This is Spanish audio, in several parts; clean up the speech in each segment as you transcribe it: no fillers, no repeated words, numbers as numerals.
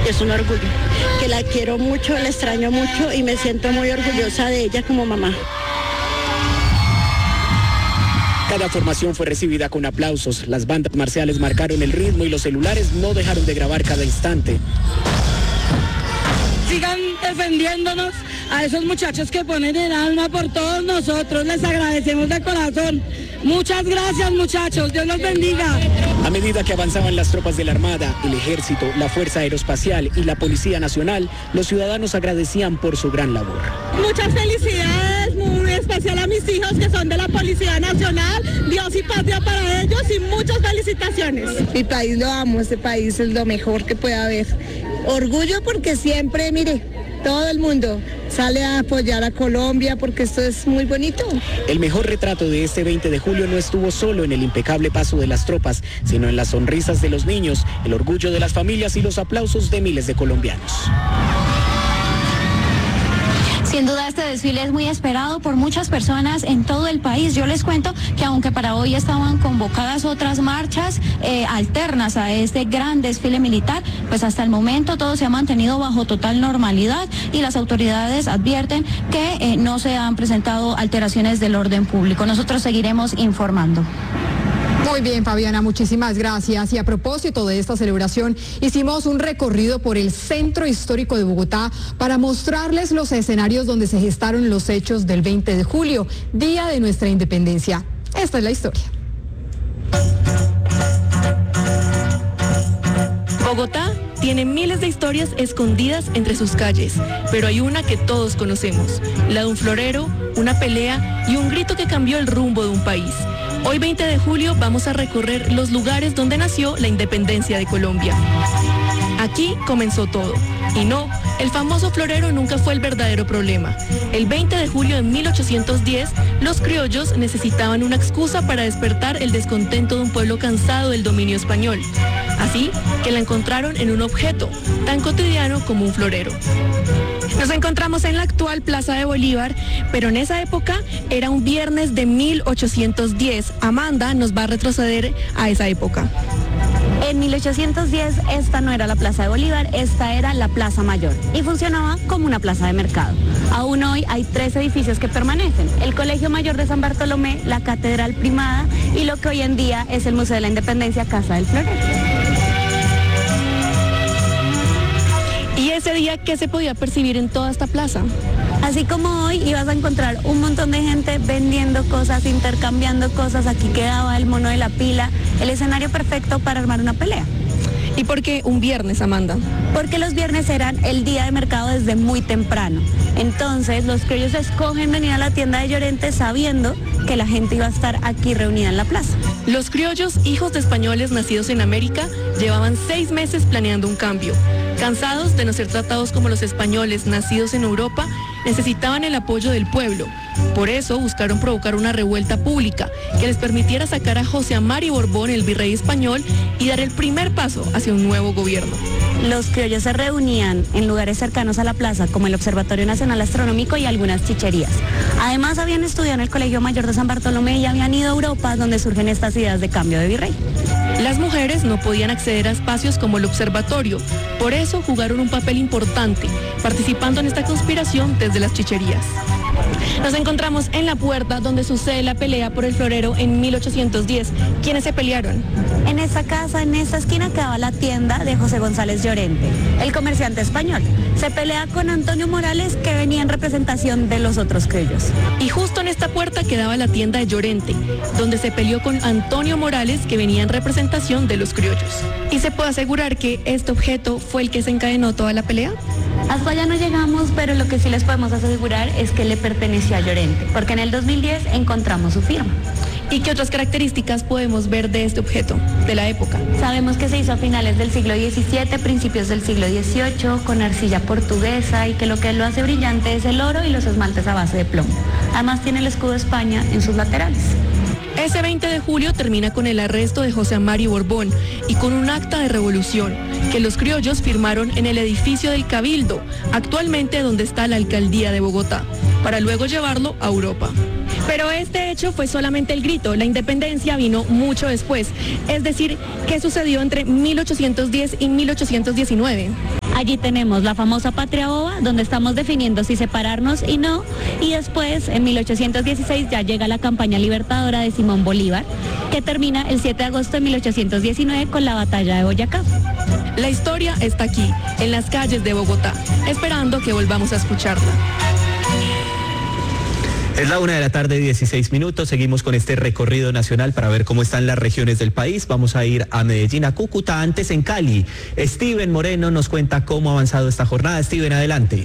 es un orgullo, que la quiero mucho, la extraño mucho y me siento muy orgullosa de ella como mamá. Cada formación fue recibida con aplausos, las bandas marciales marcaron el ritmo y los celulares no dejaron de grabar cada instante. Sigan defendiéndonos a esos muchachos que ponen el alma por todos nosotros, les agradecemos de corazón. Muchas gracias, muchachos, Dios los bendiga. A medida que avanzaban las tropas de la Armada, el Ejército, la Fuerza Aeroespacial y la Policía Nacional, los ciudadanos agradecían por su gran labor. Muchas felicidades, muy especial a mis hijos que son de la Policía Nacional, Dios y patria para ellos y muchas felicitaciones. Mi país lo amo, este país es lo mejor que puede haber. Orgullo porque siempre, mire, todo el mundo sale a apoyar a Colombia porque esto es muy bonito. El mejor retrato de este 20 de julio no estuvo solo en el impecable paso de las tropas, sino en las sonrisas de los niños, el orgullo de las familias y los aplausos de miles de colombianos. Sin duda este desfile es muy esperado por muchas personas en todo el país. Yo les cuento que aunque para hoy estaban convocadas otras marchas alternas a este gran desfile militar, pues hasta el momento todo se ha mantenido bajo total normalidad y las autoridades advierten que no se han presentado alteraciones del orden público. Nosotros seguiremos informando. Muy bien, Fabiana, muchísimas gracias. Y a propósito de esta celebración, hicimos un recorrido por el centro histórico de Bogotá para mostrarles los escenarios donde se gestaron los hechos del 20 de julio, día de nuestra independencia. Esta es la historia. Bogotá tiene miles de historias escondidas entre sus calles, pero hay una que todos conocemos, la de un florero, una pelea y un grito que cambió el rumbo de un país. Hoy 20 de julio vamos a recorrer los lugares donde nació la independencia de Colombia. Aquí comenzó todo. Y no, el famoso florero nunca fue el verdadero problema. El 20 de julio de 1810, los criollos necesitaban una excusa para despertar el descontento de un pueblo cansado del dominio español. Así que la encontraron en un objeto tan cotidiano como un florero. Nos encontramos en la actual Plaza de Bolívar, pero en esa época era un viernes de 1810. Amanda nos va a retroceder a esa época. En 1810 esta no era la Plaza de Bolívar, esta era la Plaza Mayor y funcionaba como una plaza de mercado. Aún hoy hay 3 edificios que permanecen, el Colegio Mayor de San Bartolomé, la Catedral Primada y lo que hoy en día es el Museo de la Independencia, Casa del Florero. ¿Y ese día qué se podía percibir en toda esta plaza? Así como hoy ibas a encontrar un montón de gente vendiendo cosas, intercambiando cosas, aquí quedaba el mono de la pila, el escenario perfecto para armar una pelea. ¿Y por qué un viernes, Amanda? Porque los viernes eran el día de mercado desde muy temprano. Entonces los criollos escogen venir a la tienda de Llorente sabiendo que la gente iba a estar aquí reunida en la plaza. Los criollos, hijos de españoles nacidos en América, llevaban 6 meses planeando un cambio. Cansados de no ser tratados como los españoles nacidos en Europa, necesitaban el apoyo del pueblo. Por eso buscaron provocar una revuelta pública que les permitiera sacar a José Amari Borbón, el virrey español, y dar el primer paso hacia un nuevo gobierno. Los criollos se reunían en lugares cercanos a la plaza, como el Observatorio Nacional Astronómico y algunas chicherías. Además, habían estudiado en el Colegio Mayor de San Bartolomé y habían ido a Europa, donde surgen estas ideas de cambio de virrey. Las mujeres no podían acceder a espacios como el observatorio, por eso jugaron un papel importante, participando en esta conspiración desde las chicherías. Nos encontramos en la puerta donde sucede la pelea por el florero en 1810. ¿Quiénes se pelearon? En esta casa, en esta esquina, quedaba la tienda de José González Llorente, el comerciante español. Se pelea con Antonio Morales, que venía en representación de los otros criollos. Y justo en esta puerta quedaba la tienda de Llorente, donde se peleó con Antonio Morales, que venía en representación de los criollos. ¿Y se puede asegurar que este objeto fue el que desencadenó toda la pelea? Hasta allá no llegamos, pero lo que sí les podemos asegurar es que le perteneció a Llorente, porque en el 2010 encontramos su firma. ¿Y qué otras características podemos ver de este objeto, de la época? Sabemos que se hizo a finales del siglo XVII, principios del siglo XVIII, con arcilla portuguesa y que lo que lo hace brillante es el oro y los esmaltes a base de plomo. Además tiene el escudo de España en sus laterales. Ese 20 de julio termina con el arresto de José Amari Borbón y con un acta de revolución que los criollos firmaron en el edificio del Cabildo, actualmente donde está la alcaldía de Bogotá, para luego llevarlo a Europa. Pero este hecho fue solamente el grito, la independencia vino mucho después, es decir, ¿qué sucedió entre 1810 y 1819? Allí tenemos la famosa Patria Boba, donde estamos definiendo si separarnos y no, y después en 1816 ya llega la campaña libertadora de Simón Bolívar, que termina el 7 de agosto de 1819 con la batalla de Boyacá. La historia está aquí, en las calles de Bogotá, esperando que volvamos a escucharla. Es la 1:16 p.m, seguimos con este recorrido nacional para ver cómo están las regiones del país. Vamos a ir a Medellín, a Cúcuta, antes en Cali. Steven Moreno nos cuenta cómo ha avanzado esta jornada. Steven, adelante.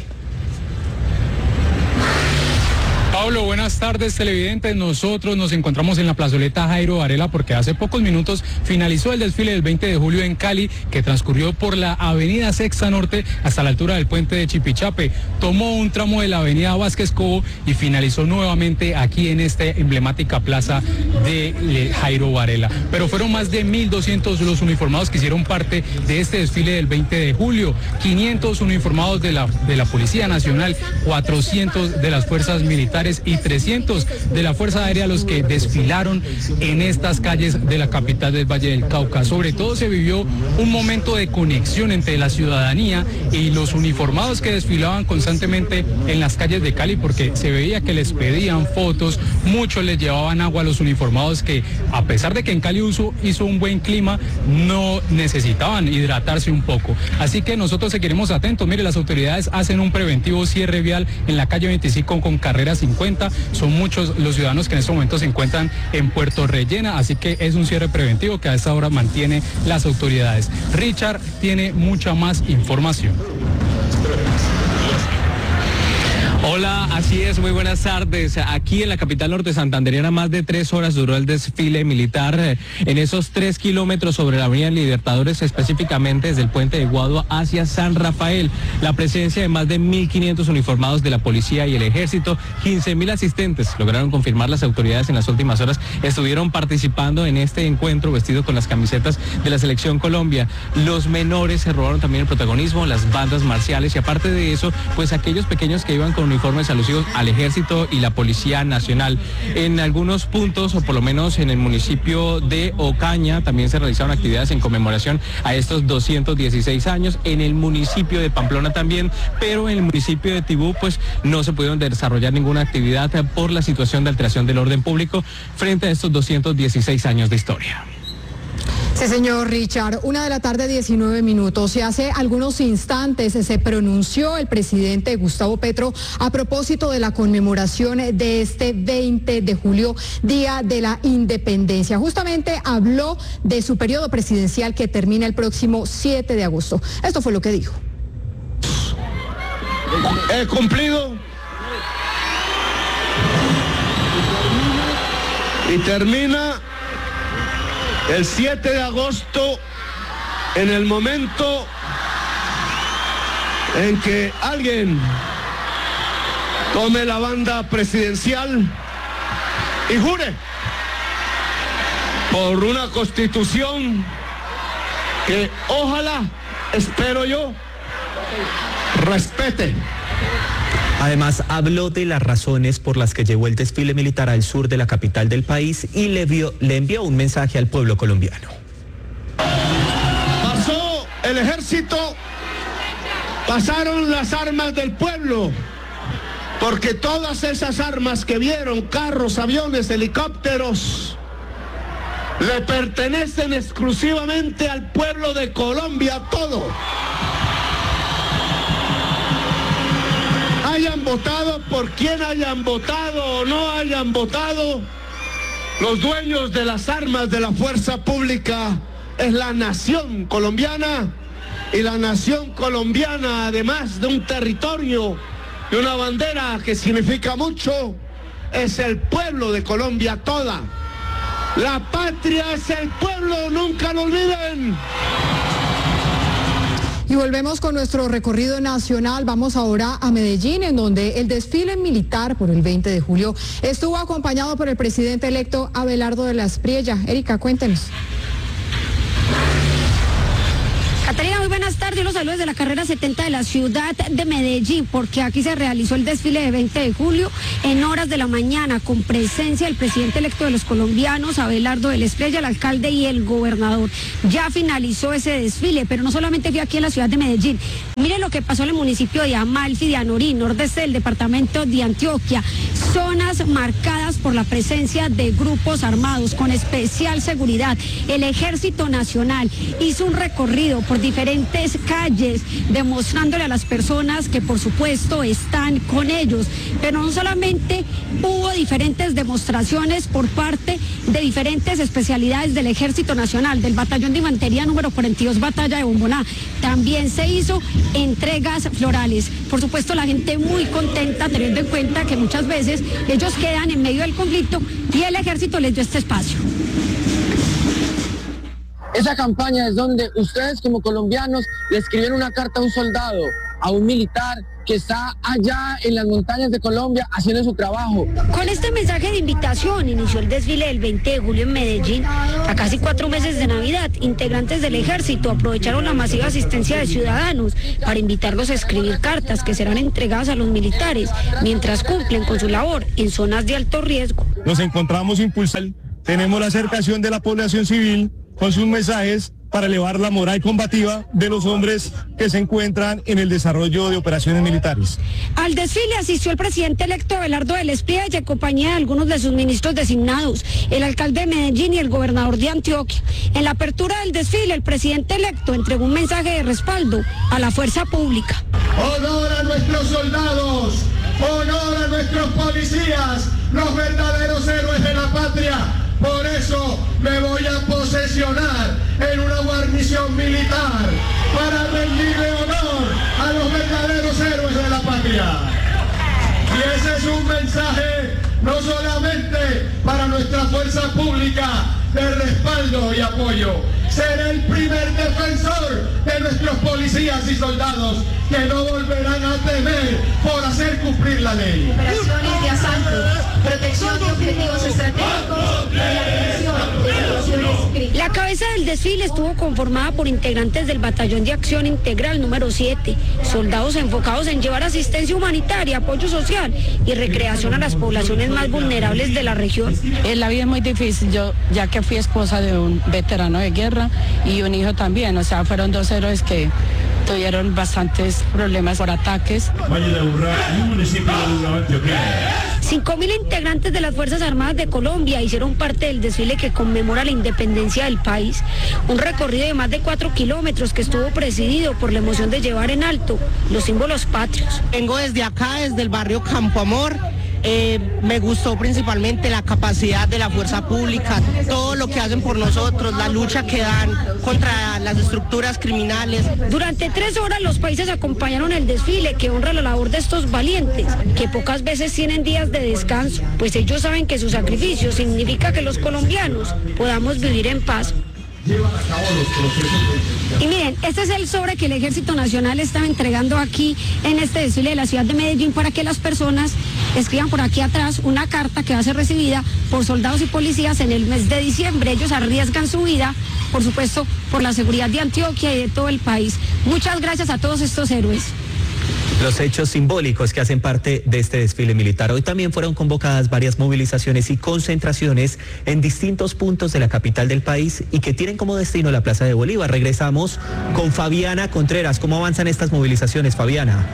Pablo, buenas tardes, televidentes. Nosotros nos encontramos en la plazoleta Jairo Varela porque hace pocos minutos finalizó el desfile del 20 de julio en Cali, que transcurrió por la avenida Sexta Norte hasta la altura del puente de Chipichape. Tomó un tramo de la avenida Vázquez Cobo y finalizó nuevamente aquí en esta emblemática plaza de Jairo Varela. Pero fueron más de 1.200 los uniformados que hicieron parte de este desfile del 20 de julio. 500 uniformados de la Policía Nacional, 400 de las fuerzas militares y 300 de la Fuerza Aérea, los que desfilaron en estas calles de la capital del Valle del Cauca. Sobre todo se vivió un momento de conexión entre la ciudadanía y los uniformados que desfilaban constantemente en las calles de Cali, porque se veía que les pedían fotos, muchos les llevaban agua a los uniformados que, a pesar de que en Cali hizo un buen clima, no necesitaban hidratarse un poco. Así que nosotros seguiremos atentos. Mire, las autoridades hacen un preventivo cierre vial en la calle 25 con carrera 50. Son muchos los ciudadanos que en este momento se encuentran en Puerto Rellena, así que es un cierre preventivo que a esta hora mantiene las autoridades. Richard tiene mucha más información. Hola, así es, muy buenas tardes. Aquí en la capital norte santandereana más de 3 horas duró el desfile militar en esos 3 kilómetros sobre la avenida Libertadores, específicamente desde el puente de Guadua hacia San Rafael. La presencia de más de 1.500 uniformados de la policía y el ejército, 15.000 asistentes, lograron confirmar las autoridades en las últimas horas, estuvieron participando en este encuentro vestidos con las camisetas de la Selección Colombia. Los menores se robaron también el protagonismo, las bandas marciales, y aparte de eso, pues aquellos pequeños que iban con uniformes alusivos al ejército y la Policía Nacional. En algunos puntos, o por lo menos en el municipio de Ocaña, también se realizaron actividades en conmemoración a estos 216 años, en el municipio de Pamplona también, pero en el municipio de Tibú pues no se pudieron desarrollar ninguna actividad por la situación de alteración del orden público frente a estos 216 años de historia. Sí, señor Richard, 1:19 p.m. Y hace algunos instantes se pronunció el presidente Gustavo Petro a propósito de la conmemoración de este 20 de julio, Día de la Independencia. Justamente habló de su periodo presidencial que termina el próximo 7 de agosto. Esto fue lo que dijo. He cumplido y termina el 7 de agosto, en el momento en que alguien tome la banda presidencial y jure por una constitución que ojalá, espero yo, respete. Además, habló de las razones por las que llevó el desfile militar al sur de la capital del país y le envió un mensaje al pueblo colombiano. Pasó el ejército, pasaron las armas del pueblo, porque todas esas armas que vieron, carros, aviones, helicópteros, le pertenecen exclusivamente al pueblo de Colombia, todo. Hayan votado por quien hayan votado o no hayan votado, los dueños de las armas de la fuerza pública es la nación colombiana, y la nación colombiana, además de un territorio y una bandera que significa mucho, es el pueblo de Colombia toda. La patria es el pueblo, nunca lo olviden. Y volvemos con nuestro recorrido nacional. Vamos ahora a Medellín, en donde el desfile militar por el 20 de julio estuvo acompañado por el presidente electo Abelardo de la Espriella. Erika, cuéntenos. Catalina, muy buenas tardes. Los saludos de la carrera 70 de la ciudad de Medellín, porque aquí se realizó el desfile de 20 de julio en horas de la mañana, con presencia del presidente electo de los colombianos, Abelardo del Espriella, el alcalde y el gobernador. Ya finalizó ese desfile, pero no solamente fue aquí en la ciudad de Medellín. Mire lo que pasó en el municipio de Amalfi, de Anorí, nordeste del departamento de Antioquia. Zonas marcadas por la presencia de grupos armados con especial seguridad. El Ejército Nacional hizo un recorrido por diferentes calles, demostrándole a las personas que por supuesto están con ellos. Pero no solamente hubo diferentes demostraciones por parte de diferentes especialidades del Ejército Nacional, del Batallón de Infantería número 42 Batalla de Bomboná, también se hizo entregas florales. Por supuesto, la gente muy contenta, teniendo en cuenta que muchas veces ellos quedan en medio del conflicto y el ejército les dio este espacio. Esa campaña es donde ustedes como colombianos le escribieron una carta a un soldado, a un militar que está allá en las montañas de Colombia haciendo su trabajo. Con este mensaje de invitación inició el desfile del 20 de julio en Medellín. A casi 4 meses de Navidad, integrantes del ejército aprovecharon la masiva asistencia de ciudadanos para invitarlos a escribir cartas que serán entregadas a los militares mientras cumplen con su labor en zonas de alto riesgo. Nos encontramos impulsando, tenemos la acercación de la población civil con sus mensajes para elevar la moral combativa de los hombres que se encuentran en el desarrollo de operaciones militares. Al desfile asistió el presidente electo Abelardo del Espriella en compañía de algunos de sus ministros designados, el alcalde de Medellín y el gobernador de Antioquia. En la apertura del desfile, el presidente electo entregó un mensaje de respaldo a la fuerza pública. Honor a nuestros soldados, honor a nuestros policías, los verdaderos héroes de la patria. Por eso me voy a posesionar en una guarnición militar para rendirle honor a los verdaderos héroes de la patria. Y ese es un mensaje no solamente para nuestra fuerza pública de respaldo y apoyo. Seré el primer defensor de nuestros policías y soldados que no volverán a temer por hacer cumplir la ley. Operaciones de asalto, protección de objetivos estratégicos y la atención de situaciones críticas. La cabeza del desfile estuvo conformada por integrantes del Batallón de Acción Integral número 7, soldados enfocados en llevar asistencia humanitaria, apoyo social y recreación a las poblaciones más vulnerables de la región. La vida es muy difícil, yo ya que fui esposa de un veterano de guerra y un hijo también, o sea, fueron 2 héroes que tuvieron bastantes problemas por ataques. 5.000 integrantes de las Fuerzas Armadas de Colombia hicieron parte del desfile que conmemora la independencia del país. Un recorrido de más de 4 kilómetros que estuvo presidido por la emoción de llevar en alto los símbolos patrios. Vengo desde acá, desde el barrio Campo Amor. Me gustó principalmente la capacidad de la fuerza pública, todo lo que hacen por nosotros, la lucha que dan contra las estructuras criminales. Durante 3 horas los países acompañaron el desfile que honra la labor de estos valientes, que pocas veces tienen días de descanso, pues ellos saben que su sacrificio significa que los colombianos podamos vivir en paz. Y miren, este es el sobre que el Ejército Nacional estaba entregando aquí en este desfile de la ciudad de Medellín para que las personas escriban por aquí atrás una carta que va a ser recibida por soldados y policías en el mes de diciembre. Ellos arriesgan su vida, por supuesto, por la seguridad de Antioquia y de todo el país. Muchas gracias a todos estos héroes. Los hechos simbólicos que hacen parte de este desfile militar. Hoy también fueron convocadas varias movilizaciones y concentraciones en distintos puntos de la capital del país y que tienen como destino la Plaza de Bolívar. Regresamos con Fabiana Contreras. ¿Cómo avanzan estas movilizaciones, Fabiana?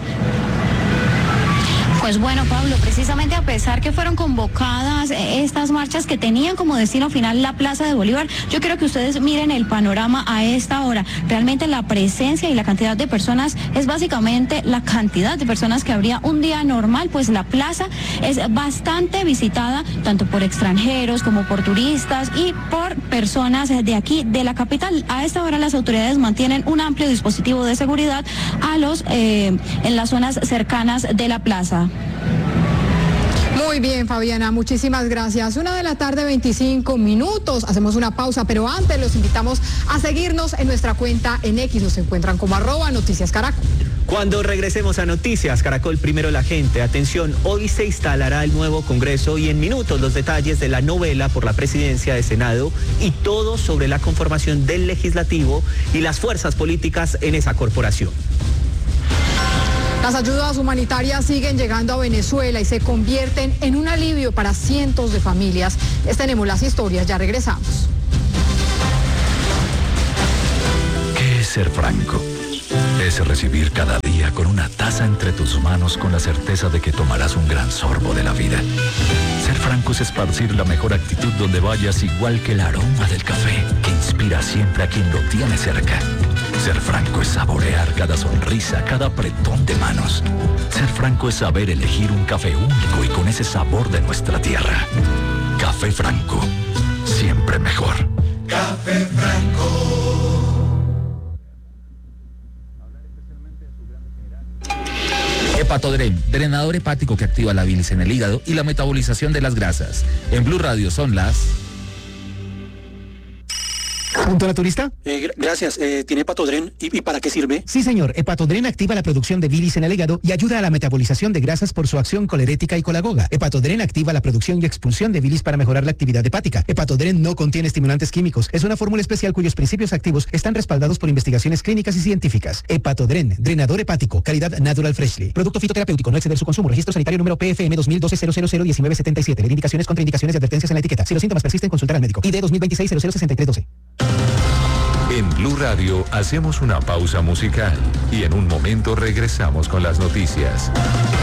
Pues bueno, Pablo, precisamente a pesar que fueron convocadas estas marchas que tenían como destino final la Plaza de Bolívar, yo quiero que ustedes miren el panorama a esta hora. Realmente la presencia y la cantidad de personas es básicamente la cantidad de personas que habría un día normal, pues la plaza es bastante visitada tanto por extranjeros como por turistas y por personas de aquí, de la capital. A esta hora las autoridades mantienen un amplio dispositivo de seguridad en las zonas cercanas de la plaza. Muy bien, Fabiana, muchísimas gracias. 1:25 p.m. Hacemos una pausa, pero antes los invitamos a seguirnos en nuestra cuenta en X. Nos encuentran como @NoticiasCaracol. Cuando regresemos a Noticias Caracol, primero la gente. Atención, hoy se instalará el nuevo Congreso y en minutos los detalles de la novela por la presidencia de Senado y todo sobre la conformación del legislativo y las fuerzas políticas en esa corporación. Las ayudas humanitarias siguen llegando a Venezuela y se convierten en un alivio para cientos de familias. Les tenemos las historias, ya regresamos. ¿Qué es ser franco? Es recibir cada día con una taza entre tus manos con la certeza de que tomarás un gran sorbo de la vida. Ser franco es esparcir la mejor actitud donde vayas, igual que el aroma del café que inspira siempre a quien lo tiene cerca. Ser franco es saborear cada sonrisa, cada apretón de manos. Ser franco es saber elegir un café único y con ese sabor de nuestra tierra. Café Franco, siempre mejor. Café Franco. Hepatodren, drenador hepático que activa la bilis en el hígado y la metabolización de las grasas. En Blue Radio son las... ¿Punto naturista? Gracias. ¿Tiene Hepatodren? ¿Y para qué sirve? Sí, señor. Hepatodren activa la producción de bilis en el hígado y ayuda a la metabolización de grasas por su acción colerética y colagoga. Hepatodren activa la producción y expulsión de bilis para mejorar la actividad hepática. Hepatodren no contiene estimulantes químicos. Es una fórmula especial cuyos principios activos están respaldados por investigaciones clínicas y científicas. Hepatodren, drenador hepático, calidad Natural Freshly. Producto fitoterapéutico, no exceder su consumo. Registro sanitario número PFM 2012-000-1977. Ver indicaciones, contraindicaciones y advertencias en la etiqueta. Si los síntomas persisten, consultar al médico. ID 2026-006312. En Blue Radio hacemos una pausa musical y en un momento regresamos con las noticias.